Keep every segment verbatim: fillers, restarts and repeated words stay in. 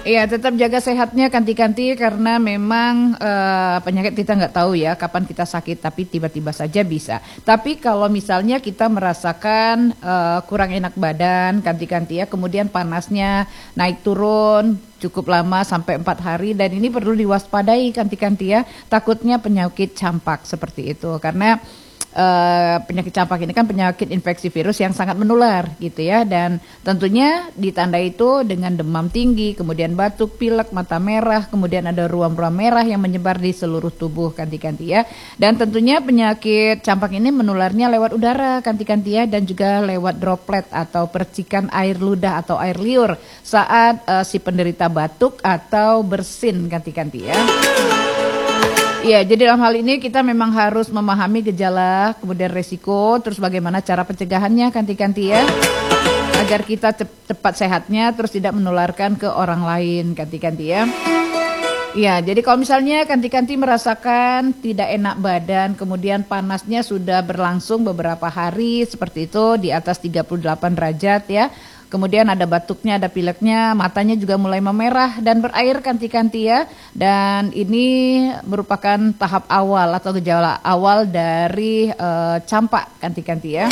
Iya, tetap jaga sehatnya kanti-kanti karena memang uh, penyakit kita nggak tahu ya kapan kita sakit, tapi tiba-tiba saja bisa. Tapi kalau misalnya kita merasakan uh, kurang enak badan kanti-kanti ya, kemudian panasnya naik turun cukup lama sampai empat hari, dan ini perlu diwaspadai kanti-kanti ya, takutnya penyakit campak seperti itu karena Uh, penyakit campak ini kan penyakit infeksi virus yang sangat menular gitu ya, dan tentunya ditandai itu dengan demam tinggi, kemudian batuk, pilek, mata merah, kemudian ada ruam-ruam merah yang menyebar di seluruh tubuh kanti-kanti ya. Dan tentunya penyakit campak ini menularnya lewat udara kanti-kanti ya, dan juga lewat droplet atau percikan air ludah atau air liur saat uh, si penderita batuk atau bersin kanti-kanti ya. Iya, jadi dalam hal ini kita memang harus memahami gejala, kemudian resiko, terus bagaimana cara pencegahannya kanti-kanti ya, agar kita cepat sehatnya, terus tidak menularkan ke orang lain kanti-kanti ya. Iya, jadi kalau misalnya kanti-kanti merasakan tidak enak badan, kemudian panasnya sudah berlangsung beberapa hari seperti itu di atas tiga puluh delapan derajat ya. Kemudian ada batuknya, ada pileknya, matanya juga mulai memerah dan berair kanti-kanti ya. Dan ini merupakan tahap awal atau gejala awal dari uh, campak kanti-kanti ya.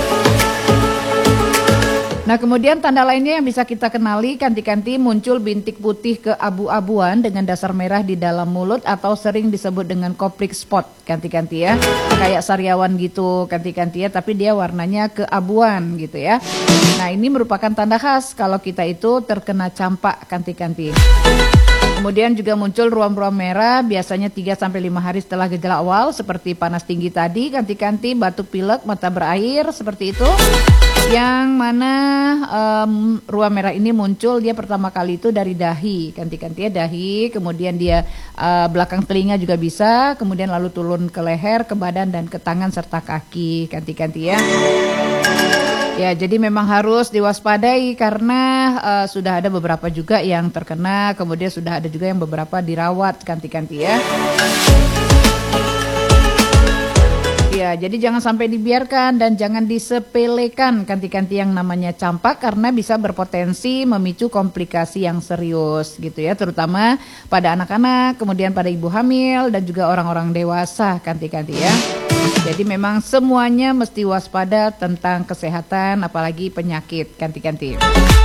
Nah, kemudian tanda lainnya yang bisa kita kenali kanti-kanti, muncul bintik putih keabu-abuan dengan dasar merah di dalam mulut atau sering disebut dengan koplik spot kanti-kanti ya. Kayak sariawan gitu kanti-kanti ya, tapi dia warnanya keabuan gitu ya. Nah, ini merupakan tanda khas kalau kita itu terkena campak kanti-kanti. Kemudian juga muncul ruam-ruam merah biasanya tiga sampai lima hari setelah gejala awal seperti panas tinggi tadi kanti-kanti, batuk pilek, mata berair seperti itu. Yang mana um, ruam merah ini muncul dia pertama kali itu dari dahi kanti-kanti ya, dahi, kemudian dia uh, belakang telinga juga bisa, kemudian lalu turun ke leher, ke badan dan ke tangan serta kaki kanti-kanti ya. Ya, jadi memang harus diwaspadai karena uh, sudah ada beberapa juga yang terkena, kemudian sudah ada juga yang beberapa dirawat kanti-kanti ya. Ya, jadi jangan sampai dibiarkan dan jangan disepelekan kanti-kanti yang namanya campak karena bisa berpotensi memicu komplikasi yang serius gitu ya, terutama pada anak-anak, kemudian pada ibu hamil dan juga orang-orang dewasa kanti-kanti ya. Jadi memang semuanya mesti waspada tentang kesehatan apalagi penyakit kanti-kanti.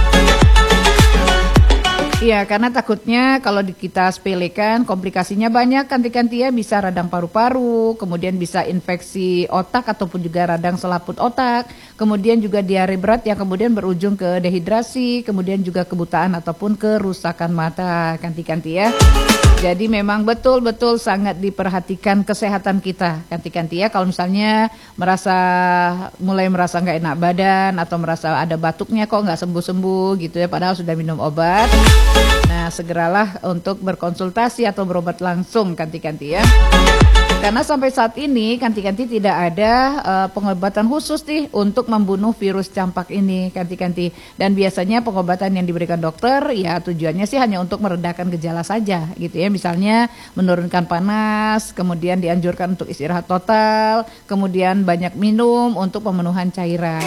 Iya, karena takutnya kalau kita sepelekan komplikasinya banyak kanti-kanti ya, bisa radang paru-paru, kemudian bisa infeksi otak ataupun juga radang selaput otak, kemudian juga diare berat yang kemudian berujung ke dehidrasi, kemudian juga kebutaan ataupun kerusakan mata kanti-kanti ya. Jadi memang betul-betul sangat diperhatikan kesehatan kita kanti-kanti ya. Kalau misalnya merasa mulai merasa nggak enak badan atau merasa ada batuknya kok nggak sembuh-sembuh gitu ya, padahal sudah minum obat. Nah, segeralah untuk berkonsultasi atau berobat langsung kanti-kanti ya. Karena sampai saat ini kanti-kanti tidak ada uh, pengobatan khusus nih untuk membunuh virus campak ini kanti-kanti. Dan biasanya pengobatan yang diberikan dokter ya tujuannya sih hanya untuk meredakan gejala saja gitu ya. Misalnya menurunkan panas, kemudian dianjurkan untuk istirahat total, kemudian banyak minum untuk pemenuhan cairan.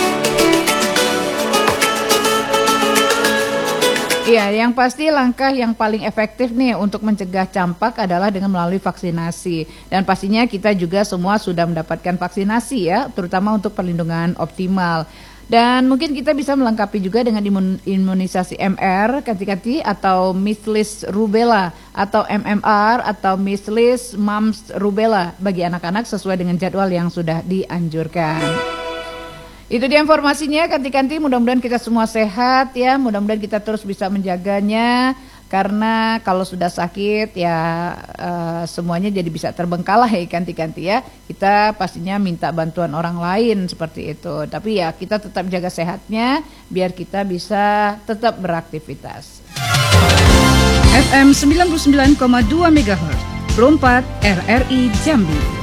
Iya, yang pasti langkah yang paling efektif nih untuk mencegah campak adalah dengan melalui vaksinasi. Dan pastinya kita juga semua sudah mendapatkan vaksinasi ya, terutama untuk perlindungan optimal. Dan mungkin kita bisa melengkapi juga dengan imun, imunisasi M R kanti-kanti atau measles rubella atau M M R atau measles mumps rubella bagi anak-anak sesuai dengan jadwal yang sudah dianjurkan. Itu dia informasinya kanti-kanti, mudah-mudahan kita semua sehat ya, mudah-mudahan kita terus bisa menjaganya. Karena kalau sudah sakit ya uh, semuanya jadi bisa terbengkalai kanti-kanti ya. Kita pastinya minta bantuan orang lain seperti itu. Tapi ya kita tetap jaga sehatnya biar kita bisa tetap beraktivitas. F M sembilan puluh sembilan koma dua megahertz, Perompak R R I Jambi.